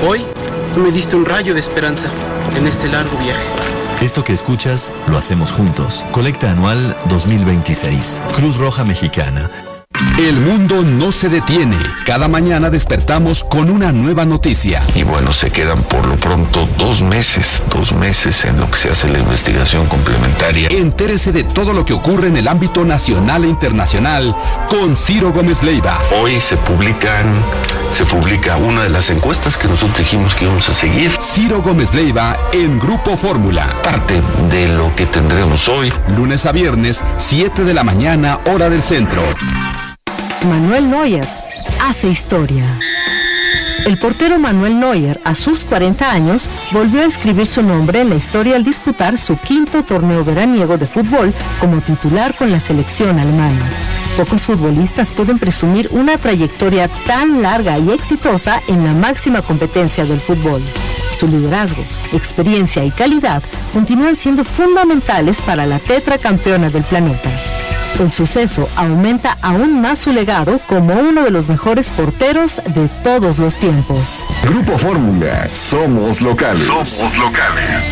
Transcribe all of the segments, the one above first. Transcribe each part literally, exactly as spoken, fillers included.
Hoy, tú me diste un rayo de esperanza en este largo viaje. Esto que escuchas, lo hacemos juntos. Colecta anual dos mil veintiséis. Cruz Roja Mexicana. El mundo no se detiene. Cada mañana despertamos con una nueva noticia. Y bueno, se quedan por lo pronto dos meses, dos meses en lo que se hace la investigación complementaria. Entérese de todo lo que ocurre en el ámbito nacional e internacional con Ciro Gómez Leiva. Hoy se publican, se publica una de las encuestas que nosotros dijimos que íbamos a seguir. Ciro Gómez Leiva en Grupo Fórmula. Parte de lo que tendremos hoy. Lunes a viernes, siete de la mañana, hora del centro. Manuel Neuer hace historia. El portero Manuel Neuer, a sus cuarenta años, volvió a escribir su nombre en la historia al disputar su quinto torneo veraniego de fútbol como titular con la selección alemana. Pocos futbolistas pueden presumir una trayectoria tan larga y exitosa en la máxima competencia del fútbol. Su liderazgo, experiencia y calidad continúan siendo fundamentales para la tetracampeona del planeta. El suceso aumenta aún más su legado como uno de los mejores porteros de todos los tiempos. Grupo Fórmula, somos locales. Somos locales.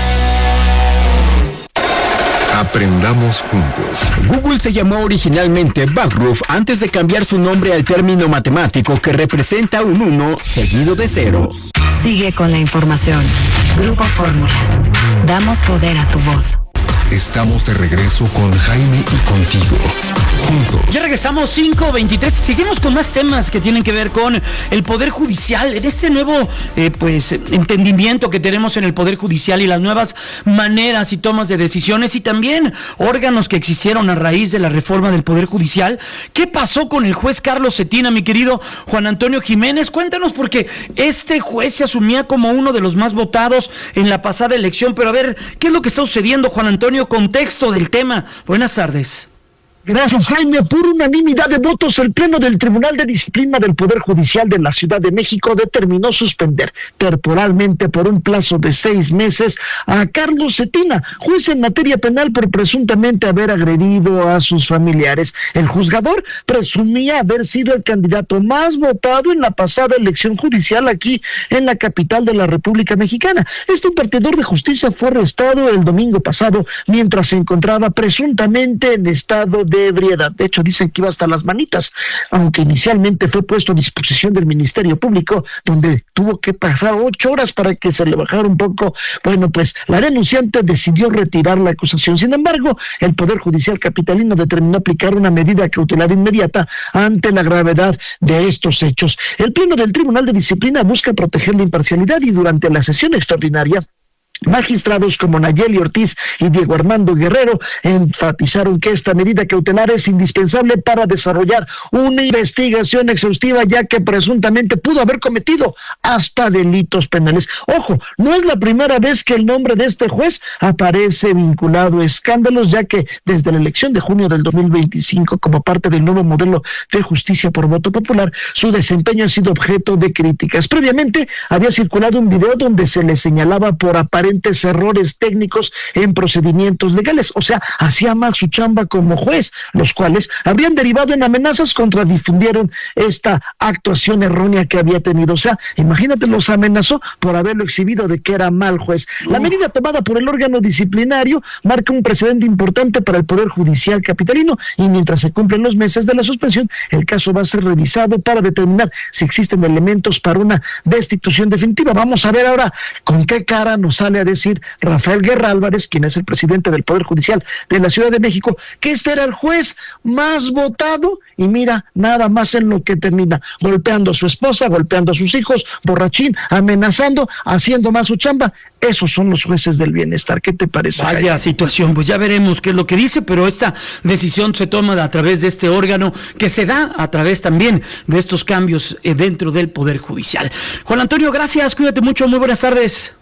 Aprendamos juntos. Google se llamó originalmente Backroof antes de cambiar su nombre al término matemático que representa un uno seguido de ceros. Sigue con la información. Grupo Fórmula. Damos poder a tu voz. Estamos de regreso con Jaime y contigo. Juntos. Ya regresamos cinco veintitrés. Seguimos con más temas que tienen que ver con el Poder Judicial. En este nuevo eh, pues entendimiento que tenemos en el Poder Judicial y las nuevas maneras y tomas de decisiones y también órganos que existieron a raíz de la reforma del Poder Judicial. ¿Qué pasó con el juez Carlos Cetina, mi querido Juan Antonio Jiménez? Cuéntanos, porque este juez se asumía como uno de los más votados en la pasada elección. Pero a ver, ¿qué es lo que está sucediendo, Juan Antonio? Contexto del tema. Buenas tardes. Gracias, Jaime. Por unanimidad de votos, el Pleno del Tribunal de Disciplina del Poder Judicial de la Ciudad de México determinó suspender temporalmente por un plazo de seis meses a Carlos Cetina, juez en materia penal por presuntamente haber agredido a sus familiares. El juzgador presumía haber sido el candidato más votado en la pasada elección judicial aquí en la capital de la República Mexicana. Este impartidor de justicia fue arrestado el domingo pasado mientras se encontraba presuntamente en estado de ebriedad. De hecho, dicen que iba hasta las manitas, aunque inicialmente fue puesto a disposición del Ministerio Público, donde tuvo que pasar ocho horas para que se le bajara un poco. Bueno, pues la denunciante decidió retirar la acusación. Sin embargo, el Poder Judicial capitalino determinó aplicar una medida cautelar inmediata ante la gravedad de estos hechos. El Pleno del Tribunal de Disciplina busca proteger la imparcialidad y durante la sesión extraordinaria, magistrados como Nayeli Ortiz y Diego Armando Guerrero enfatizaron que esta medida cautelar es indispensable para desarrollar una investigación exhaustiva, ya que presuntamente pudo haber cometido hasta delitos penales. Ojo, no es la primera vez que el nombre de este juez aparece vinculado a escándalos, ya que desde la elección de junio del dos mil veinticinco, como parte del nuevo modelo de justicia por voto popular, su desempeño ha sido objeto de críticas. Previamente había circulado un video donde se le señalaba por aparente errores técnicos en procedimientos legales, o sea, hacía mal su chamba como juez, los cuales habrían derivado en amenazas contra difundieron esta actuación errónea que había tenido. O sea, imagínate, los amenazó por haberlo exhibido de que era mal juez. La medida tomada por el órgano disciplinario marca un precedente importante para el Poder Judicial capitalino y mientras se cumplen los meses de la suspensión, el caso va a ser revisado para determinar si existen elementos para una destitución definitiva. Vamos a ver ahora con qué cara nos sale a decir Rafael Guerra Álvarez, quien es el presidente del Poder Judicial de la Ciudad de México, que este era el juez más votado y mira, nada más en lo que termina, golpeando a su esposa, golpeando a sus hijos, borrachín, amenazando, haciendo más su chamba. Esos son los jueces del bienestar. ¿Qué te parece, Vaya Jaime? situación, pues ya veremos qué es lo que dice, pero esta decisión se toma a través de este órgano que se da a través también de estos cambios dentro del Poder Judicial. Juan Antonio, gracias, cuídate mucho, muy buenas tardes.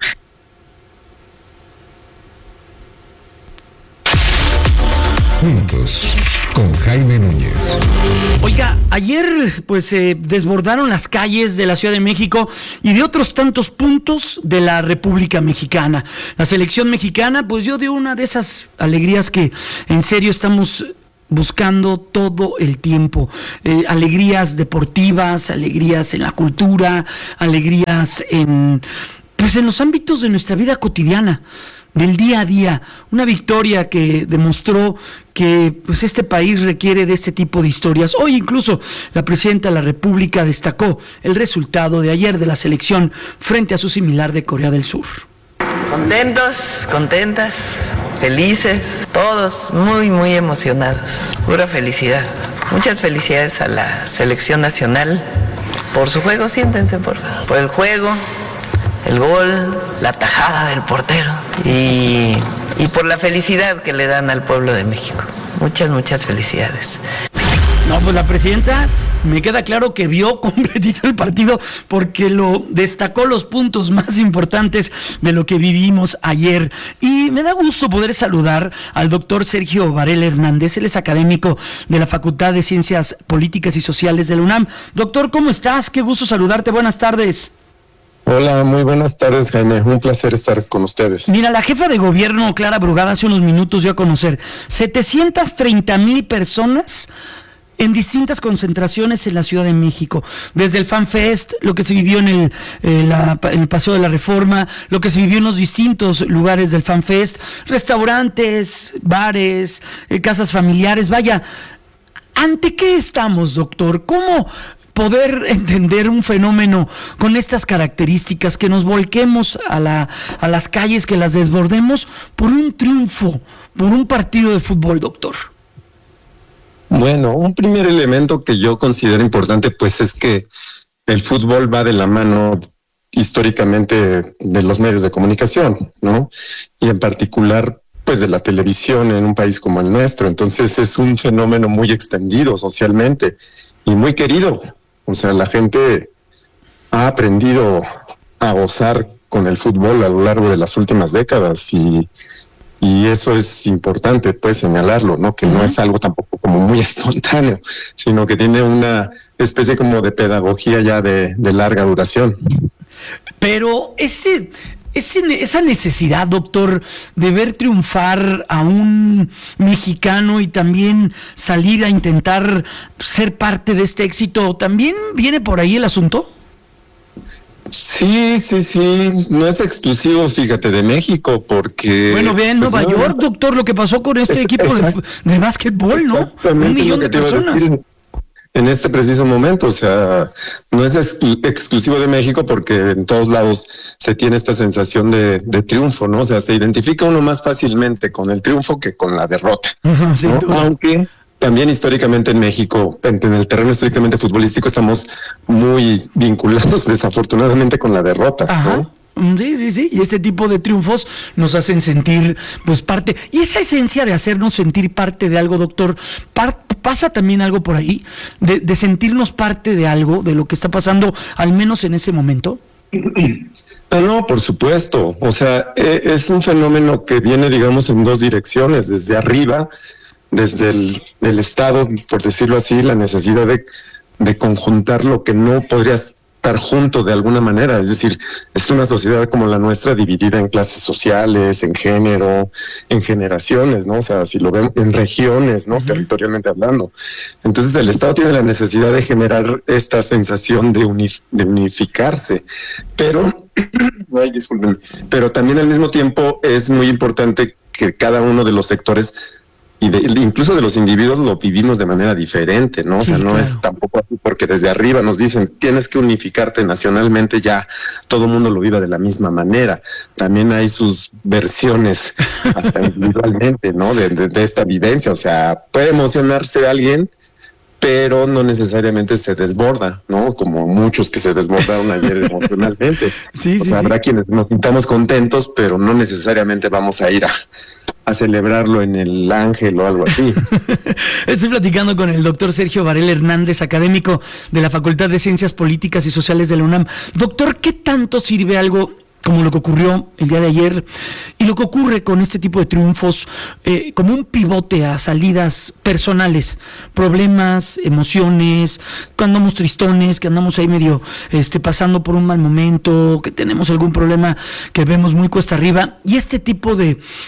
Juntos, con Jaime Núñez. Oiga, ayer pues se eh, desbordaron las calles de la Ciudad de México y de otros tantos puntos de la República Mexicana. La selección mexicana pues dio de una de esas alegrías que en serio estamos buscando todo el tiempo eh, alegrías deportivas, alegrías en la cultura, alegrías en, pues en los ámbitos de nuestra vida cotidiana, del día a día. Una victoria que demostró que pues este país requiere de este tipo de historias. Hoy incluso la presidenta de la República destacó el resultado de ayer de la selección frente a su similar de Corea del Sur. Contentos, contentas, felices, todos muy, muy emocionados. Pura felicidad. Muchas felicidades a la selección nacional por su juego, siéntense por favor, por el juego, el gol, la tajada del portero y, y por la felicidad que le dan al pueblo de México. Muchas, muchas felicidades. No, pues la presidenta, me queda claro que vio completito el partido porque lo destacó los puntos más importantes de lo que vivimos ayer. Y me da gusto poder saludar al doctor Sergio Varela Hernández. Él es académico de la Facultad de Ciencias Políticas y Sociales de la UNAM. Doctor, ¿cómo estás? Qué gusto saludarte. Buenas tardes. Hola, muy buenas tardes, Jaime. Un placer estar con ustedes. Mira, la jefa de gobierno, Clara Brugada, hace unos minutos dio a conocer setecientas treinta mil personas en distintas concentraciones en la Ciudad de México, desde el FanFest, lo que se vivió en el, eh, la, el Paseo de la Reforma, lo que se vivió en los distintos lugares del FanFest, restaurantes, bares, eh, casas familiares. Vaya, ¿ante qué estamos, doctor? ¿Cómo poder entender un fenómeno con estas características, que nos volquemos a, la, a las calles, que las desbordemos por un triunfo, por un partido de fútbol, doctor? Bueno, un primer elemento que yo considero importante pues es que el fútbol va de la mano históricamente de los medios de comunicación, ¿no? Y en particular pues de la televisión en un país como el nuestro. Entonces es un fenómeno muy extendido socialmente y muy querido. O sea, la gente ha aprendido a gozar con el fútbol a lo largo de las últimas décadas y, y eso es importante, pues, señalarlo, ¿no? Que no es algo tampoco como muy espontáneo, sino que tiene una especie como de pedagogía ya de, de larga duración. Pero ese... Ese, esa necesidad, doctor, de ver triunfar a un mexicano y también salir a intentar ser parte de este éxito, ¿también viene por ahí el asunto? Sí, sí, sí, no es exclusivo, fíjate, de México, porque... Bueno, ve en pues Nueva no, York, doctor, lo que pasó con este es, equipo de, de básquetbol, ¿no? Un millón de personas. En este preciso momento, o sea, no es exclu- exclusivo de México porque en todos lados se tiene esta sensación de, de triunfo, ¿no? O sea, se identifica uno más fácilmente con el triunfo que con la derrota, ¿no? Aunque también históricamente en México, en, en el terreno estrictamente futbolístico, estamos muy vinculados desafortunadamente con la derrota, Ajá. ¿no? Sí, sí, sí, y este tipo de triunfos nos hacen sentir, pues, parte, y esa esencia de hacernos sentir parte de algo, doctor, par, pasa también algo por ahí, de, de sentirnos parte de algo, de lo que está pasando, al menos en ese momento. No, no, por supuesto, o sea, es un fenómeno que viene, digamos, en dos direcciones, desde arriba, desde el, el Estado, por decirlo así, la necesidad de, de conjuntar lo que no podrías estar junto de alguna manera, es decir, es una sociedad como la nuestra dividida en clases sociales, en género, en generaciones, ¿no? O sea, si lo ven en regiones, ¿no? Uh-huh. Territorialmente hablando. Entonces el Estado tiene la necesidad de generar esta sensación de, unif- de unificarse, pero, ay, disculpen, pero también al mismo tiempo es muy importante que cada uno de los sectores y de, incluso de los individuos lo vivimos de manera diferente, ¿no? O sea, sí, no claro. Es tampoco así porque desde arriba nos dicen tienes que unificarte nacionalmente, ya todo el mundo lo vive de la misma manera. También hay sus versiones hasta individualmente, ¿no? De, de, de esta vivencia, o sea, puede emocionarse alguien, pero no necesariamente se desborda, ¿no? Como muchos que se desbordaron ayer emocionalmente. Sí, o sí, sea, sí. Habrá quienes nos sintamos contentos, pero no necesariamente vamos a ir a... a celebrarlo en el Ángel o algo así. Estoy platicando con el doctor Sergio Varela Hernández, académico de la Facultad de Ciencias Políticas y Sociales de la UNAM. Doctor, ¿qué tanto sirve algo como lo que ocurrió el día de ayer y lo que ocurre con este tipo de triunfos eh, como un pivote a salidas personales, problemas, emociones, cuando andamos tristones, que andamos ahí medio este, pasando por un mal momento, que tenemos algún problema que vemos muy cuesta arriba, y este tipo de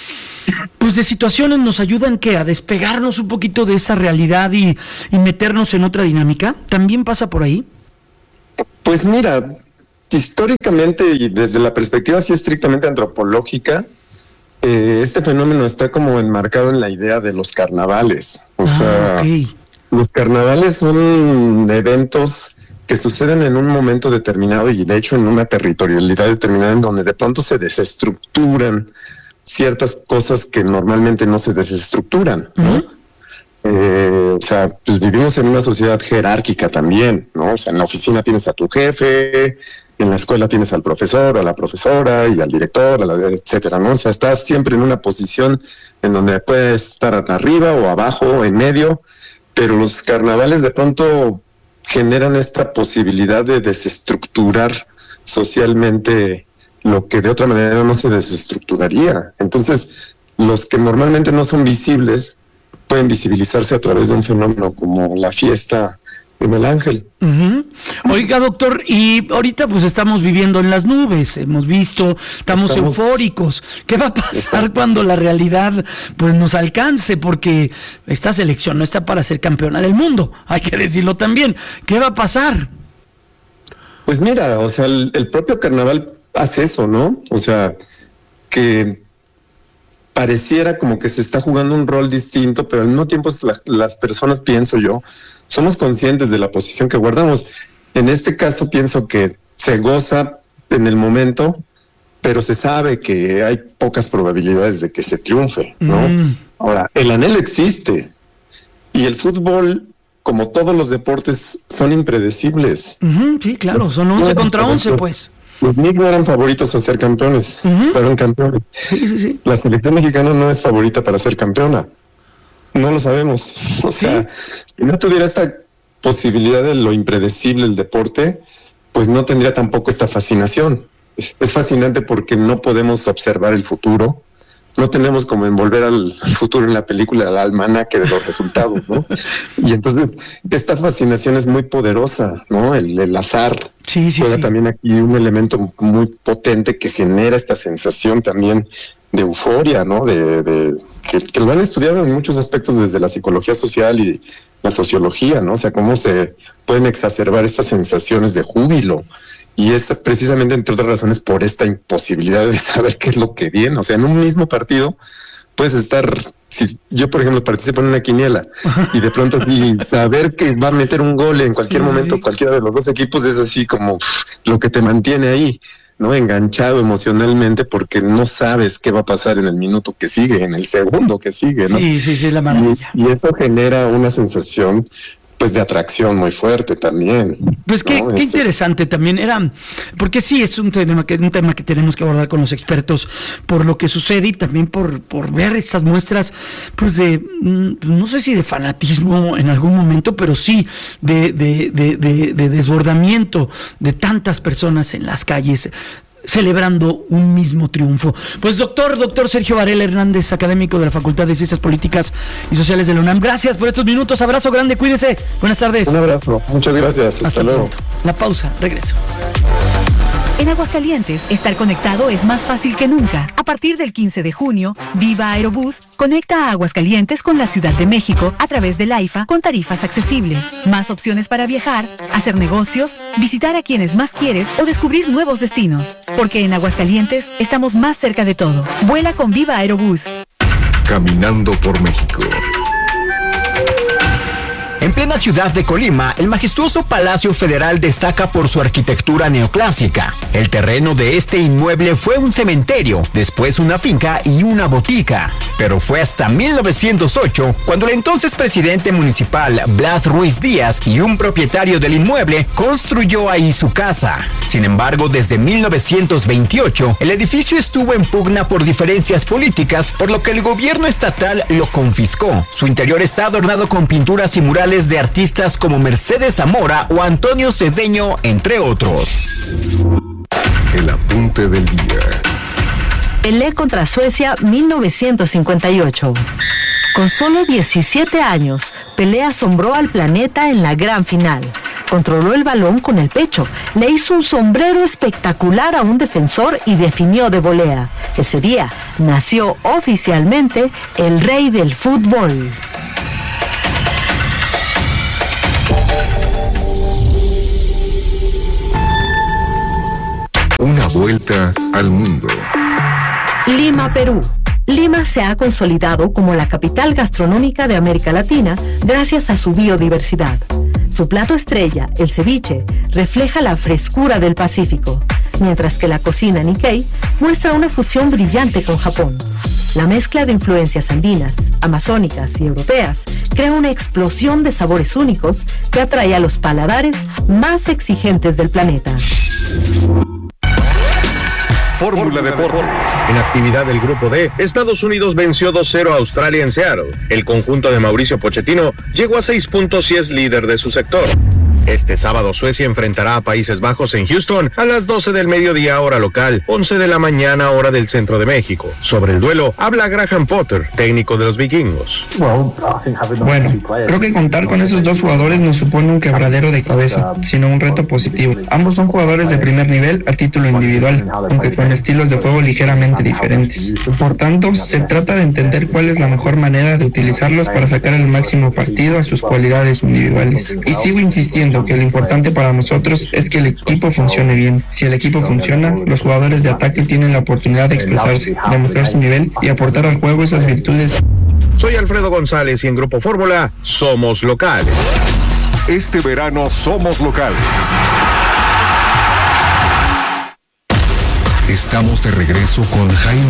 pues de situaciones nos ayudan que a despegarnos un poquito de esa realidad y, y meternos en otra dinámica. ¿También pasa por ahí? Pues mira, históricamente y desde la perspectiva así estrictamente antropológica, eh, este fenómeno está como enmarcado en la idea de los carnavales. O ah, sea, okay. Los carnavales son eventos que suceden en un momento determinado y de hecho en una territorialidad determinada en donde de pronto se desestructuran ciertas cosas que normalmente no se desestructuran, ¿no? Uh-huh. Eh, o sea, pues vivimos en una sociedad jerárquica también, ¿no? O sea, en la oficina tienes a tu jefe, en la escuela tienes al profesor o a la profesora y al director, a la, etcétera, ¿no? O sea, estás siempre en una posición en donde puedes estar arriba o abajo o en medio, pero los carnavales de pronto generan esta posibilidad de desestructurar socialmente lo que de otra manera no se desestructuraría. Entonces, los que normalmente no son visibles pueden visibilizarse a través de un fenómeno como la fiesta en el Ángel. Uh-huh. Oiga, doctor, y ahorita pues estamos viviendo en las nubes, hemos visto, estamos, estamos... eufóricos. ¿Qué va a pasar Exacto. cuando la realidad pues nos alcance? Porque esta selección no está para ser campeona del mundo, hay que decirlo también. ¿Qué va a pasar? Pues mira, o sea, el, el propio carnaval hace eso, ¿no? O sea, que pareciera como que se está jugando un rol distinto, pero al mismo tiempo la, las personas, pienso yo, somos conscientes de la posición que guardamos. En este caso pienso que se goza en el momento, pero se sabe que hay pocas probabilidades de que se triunfe, ¿no? Mm. Ahora, el anhelo existe y el fútbol, como todos los deportes, son impredecibles. Uh-huh, sí, claro, son once contra once, pues. Los Knicks no eran favoritos a ser campeones, uh-huh. fueron campeones. Sí, sí, sí. La selección mexicana no es favorita para ser campeona. No lo sabemos. O ¿Sí? sea, si no tuviera esta posibilidad de lo impredecible el deporte, pues no tendría tampoco esta fascinación. Es, es fascinante porque no podemos observar el futuro. No tenemos como envolver al futuro en la película, al almanaque de los resultados, ¿no? Y entonces esta fascinación es muy poderosa, ¿no? El, el azar sí, sí, juega sí. también aquí un elemento muy potente que genera esta sensación también de euforia, ¿no? De, de que, que lo han estudiado en muchos aspectos desde la psicología social y la sociología, ¿no? O sea, cómo se pueden exacerbar estas sensaciones de júbilo. Y es precisamente, entre otras razones, por esta imposibilidad de saber qué es lo que viene. O sea, en un mismo partido puedes estar, si yo por ejemplo participo en una quiniela y de pronto sí, saber que va a meter un gol en cualquier sí, momento, sí. cualquiera de los dos equipos, es así como lo que te mantiene ahí, ¿no? Enganchado emocionalmente porque no sabes qué va a pasar en el minuto que sigue, en el segundo que sigue, ¿no? Sí, sí, sí, es la maravilla. Y, y eso genera una sensación pues de atracción muy fuerte también. Pues qué, ¿no? qué interesante también era, porque sí es un tema que un tema que tenemos que abordar con los expertos por lo que sucede y también por por ver estas muestras, pues de no sé si de fanatismo en algún momento, pero sí de de de de, de desbordamiento de tantas personas en las calles celebrando un mismo triunfo. Pues doctor, doctor Sergio Varela Hernández, académico de la Facultad de Ciencias Políticas y Sociales de la UNAM, gracias por estos minutos, abrazo grande, cuídese, buenas tardes. Un abrazo, muchas gracias, hasta, hasta luego. Pronto. La pausa, regreso. En Aguascalientes, estar conectado es más fácil que nunca. A partir del quince de junio, Viva Aerobús conecta a Aguascalientes con la Ciudad de México a través del AIFA con tarifas accesibles. Más opciones para viajar, hacer negocios, visitar a quienes más quieres o descubrir nuevos destinos. Porque en Aguascalientes estamos más cerca de todo. Vuela con Viva Aerobús. Caminando por México. En plena ciudad de Colima, el majestuoso Palacio Federal destaca por su arquitectura neoclásica. El terreno de este inmueble fue un cementerio, después una finca y una botica. Pero fue hasta mil novecientos ocho cuando el entonces presidente municipal Blas Ruiz Díaz y un propietario del inmueble construyó ahí su casa. Sin embargo, desde mil novecientos veintiocho, el edificio estuvo en pugna por diferencias políticas, por lo que el gobierno estatal lo confiscó. Su interior está adornado con pinturas y murales de artistas como Mercedes Zamora o Antonio Cedeño, entre otros. El apunte del día. Pelé contra Suecia mil novecientos cincuenta y ocho. Con solo diecisiete años, Pelé asombró al planeta en la gran final. Controló el balón con el pecho, le hizo un sombrero espectacular a un defensor y definió de volea. Ese día nació oficialmente el rey del fútbol. Una vuelta al mundo. Lima, Perú. Lima se ha consolidado como la capital gastronómica de América Latina gracias a su biodiversidad. Su plato estrella, el ceviche, refleja la frescura del Pacífico, mientras que la cocina Nikkei muestra una fusión brillante con Japón. La mezcla de influencias andinas, amazónicas y europeas crea una explosión de sabores únicos que atrae a los paladares más exigentes del planeta. Fórmula Deportes. En actividad del Grupo D, Estados Unidos venció dos cero a Australia en Seattle. El conjunto de Mauricio Pochettino llegó a seis puntos y es líder de su sector. Este sábado Suecia enfrentará a Países Bajos en Houston a las doce del mediodía hora local, once de la mañana hora del centro de México. Sobre el duelo habla Graham Potter, técnico de los vikingos. Bueno, creo que contar con esos dos jugadores no supone un quebradero de cabeza, sino un reto positivo. Ambos son jugadores de primer nivel a título individual, aunque con estilos de juego ligeramente diferentes. Por tanto, se trata de entender cuál es la mejor manera de utilizarlos para sacar el máximo partido a sus cualidades individuales. Y sigo insistiendo que lo importante para nosotros es que el equipo funcione bien. Si el equipo funciona, los jugadores de ataque tienen la oportunidad de expresarse, demostrar su nivel y aportar al juego esas virtudes. Soy Alfredo González y en Grupo Fórmula somos locales. Este verano somos locales. Estamos de regreso con Jaime